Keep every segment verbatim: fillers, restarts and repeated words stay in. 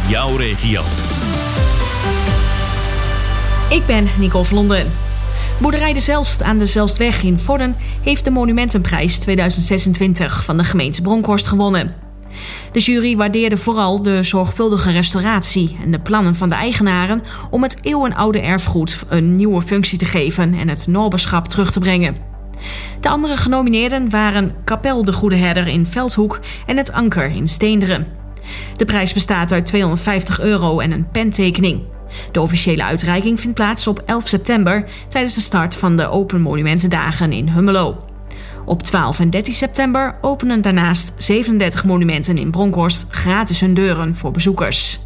jouw regio. Ik ben Nicole Vlonden. Boerderij de Zelst aan de Zelstweg in Vorden heeft de Monumentenprijs tweeduizend zesentwintig van de gemeente Bronkhorst gewonnen. De jury waardeerde vooral de zorgvuldige restauratie en de plannen van de eigenaren om het eeuwenoude erfgoed een nieuwe functie te geven en het Norberschap terug te brengen. De andere genomineerden waren Kapel de Goede Herder in Veldhoek en het Anker in Steenderen. De prijs bestaat uit tweehonderdvijftig euro en een pentekening. De officiële uitreiking vindt plaats op elf september tijdens de start van de Open Monumentendagen in Hummelo. Op twaalf en dertien september openen daarnaast zevenendertig monumenten in Bronkhorst gratis hun deuren voor bezoekers.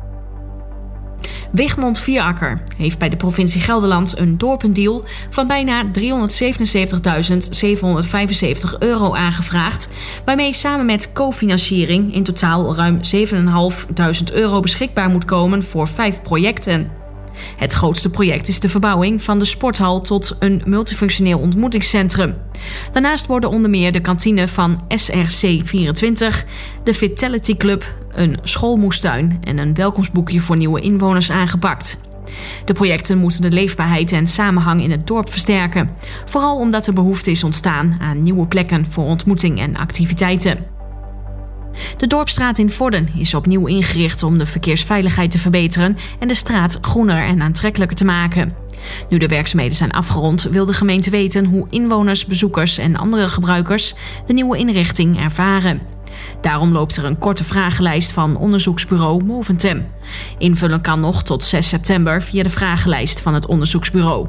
Wichmond Vierakker heeft bij de provincie Gelderland een doorpendeal van bijna driehonderdzevenenzeventigduizend zevenhonderdvijfenzeventig euro aangevraagd, waarmee samen met cofinanciering in totaal ruim zevenduizend euro beschikbaar moet komen voor vijf projecten. Het grootste project is de verbouwing van de sporthal tot een multifunctioneel ontmoetingscentrum. Daarnaast worden onder meer de kantine van S R C vierentwintig, de Vitality Club, een schoolmoestuin en een welkomstboekje voor nieuwe inwoners aangepakt. De projecten moeten de leefbaarheid en samenhang in het dorp versterken, vooral omdat er behoefte is ontstaan aan nieuwe plekken voor ontmoeting en activiteiten. De Dorpsstraat in Vorden is opnieuw ingericht om de verkeersveiligheid te verbeteren en de straat groener en aantrekkelijker te maken. Nu de werkzaamheden zijn afgerond, wil de gemeente weten hoe inwoners, bezoekers en andere gebruikers de nieuwe inrichting ervaren. Daarom loopt er een korte vragenlijst van onderzoeksbureau Moventem. Invullen kan nog tot zes september via de vragenlijst van het onderzoeksbureau.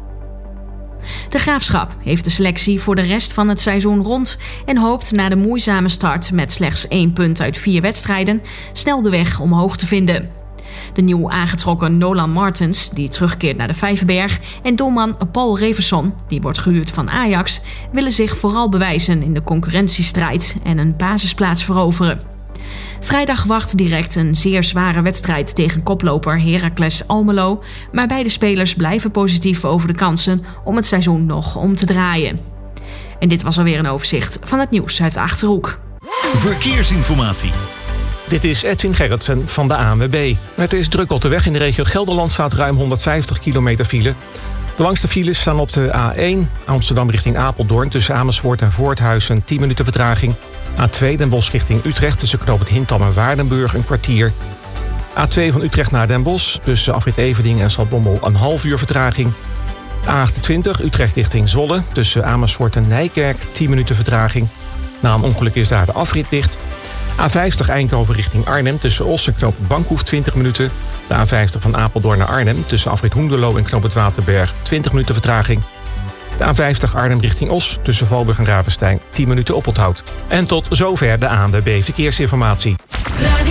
De Graafschap heeft de selectie voor de rest van het seizoen rond en hoopt na de moeizame start met slechts één punt uit vier wedstrijden snel de weg omhoog te vinden. De nieuw aangetrokken Nolan Martens, die terugkeert naar de Vijverberg, en doelman Paul Reverson, die wordt gehuurd van Ajax, willen zich vooral bewijzen in de concurrentiestrijd en een basisplaats veroveren. Vrijdag wacht direct een zeer zware wedstrijd tegen koploper Heracles Almelo, maar beide spelers blijven positief over de kansen om het seizoen nog om te draaien. En dit was alweer een overzicht van het nieuws uit de Achterhoek. Verkeersinformatie. Dit is Edwin Gerritsen van de A N W B. Het is druk op de weg. In de regio Gelderland staat ruim honderdvijftig kilometer file. De langste files staan op de A één Amsterdam richting Apeldoorn tussen Amersfoort en Voorthuizen tien minuten vertraging. A twee Den Bosch richting Utrecht tussen knooppunt Hintham en Waardenburg een kwartier. A twee van Utrecht naar Den Bosch tussen afrit Everding en Zaltbommel een half uur vertraging. A achtentwintig Utrecht richting Zwolle tussen Amersfoort en Nijkerk tien minuten vertraging. Na een ongeluk is daar de afrit dicht. A vijftig Eindhoven richting Arnhem tussen Os en knooppunt Bankhoef twintig minuten. De A vijftig van Apeldoorn naar Arnhem tussen afrit Hoenderloo en knooppunt Waterberg twintig minuten vertraging. De A vijftig Arnhem richting Os tussen Valburg en Ravenstein tien minuten oponthoud. En tot zover de A N W B Verkeersinformatie.